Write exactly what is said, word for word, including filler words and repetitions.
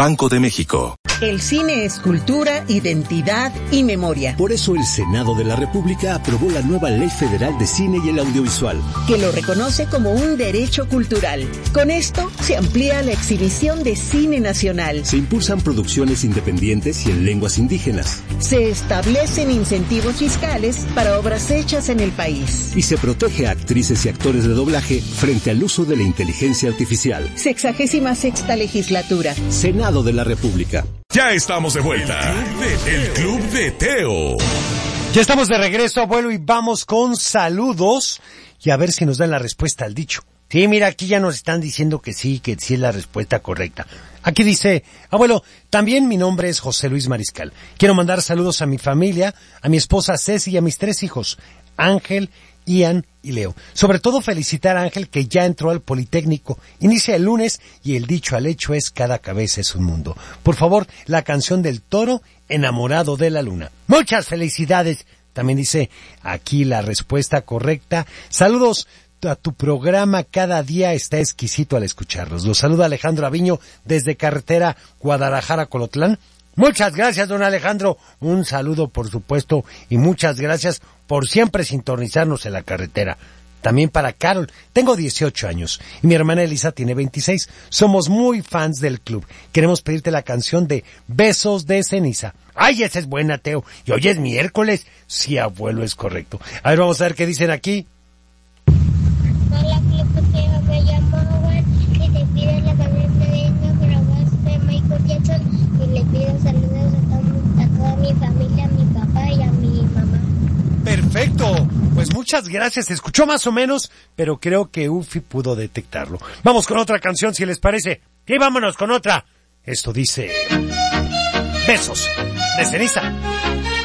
Banco de México. El cine es cultura, identidad y memoria. Por eso el Senado de la República aprobó la nueva Ley Federal de Cine y el Audiovisual, que lo reconoce como un derecho cultural. Con esto se amplía la exhibición de cine nacional. Se impulsan producciones independientes y en lenguas indígenas. Se establecen incentivos fiscales para obras hechas en el país. Y se protege a actrices y actores de doblaje frente al uso de la inteligencia artificial. Sexagésima sexta legislatura. Senado de la República. Ya estamos de vuelta. El Club de Teo. Ya estamos de regreso, abuelo, y vamos con saludos y a ver si nos dan la respuesta al dicho. Sí, mira, aquí ya nos están diciendo que sí, que sí es la respuesta correcta. Aquí dice, abuelo, también mi nombre es José Luis Mariscal. Quiero mandar saludos a mi familia, a mi esposa Ceci y a mis tres hijos, Ángel, Ian y Leo. Sobre todo felicitar a Ángel, que ya entró al Politécnico. Inicia el lunes y el dicho al hecho es: cada cabeza es un mundo. Por favor, la canción del toro, Enamorado de la Luna. Muchas felicidades. También dice aquí la respuesta correcta. Saludos a tu programa, cada día está exquisito al escucharlos. Los saluda Alejandro Aviño desde carretera Guadalajara-Colotlán. Muchas gracias, don Alejandro. Un saludo, por supuesto, y muchas gracias por siempre sintonizarnos en la carretera. También para Carol. Tengo dieciocho años y mi hermana Elisa tiene veintiséis. Somos muy fans del club. Queremos pedirte la canción de Besos de Ceniza. ¡Ay, esa es buena, Teo! Y hoy es miércoles. Sí, abuelo, es correcto. A ver, vamos a ver qué dicen aquí. Hola, Club Teo. Me llamo Juan y te pido la canción de Dino Bravas de Michael Jackson. Y le pido saludos a, todo, a toda mi familia, a mi papá y a mi mamá. Perfecto, pues muchas gracias. Se escuchó más o menos, pero creo que Ufi pudo detectarlo. Vamos con otra canción, si les parece. Y vámonos con otra. Esto dice Besos de Ceniza.